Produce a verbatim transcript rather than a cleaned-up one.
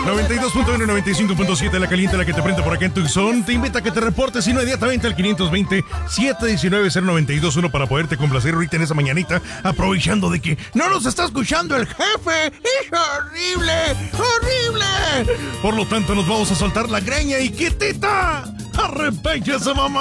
noventa y dos punto uno, noventa y cinco punto siete, la caliente, la que te prende por acá en Tucson. Te invita a que te reportes inmediatamente al quinientos veinte, setecientos diecinueve, cero noventa y dos uno para poderte complacer ahorita en esa mañanita, aprovechando de que no nos está escuchando el jefe. ¡Es horrible! ¡Horrible! Por lo tanto, nos vamos a soltar la greña y ¡quitita! ¡Arrepéchese, mamá!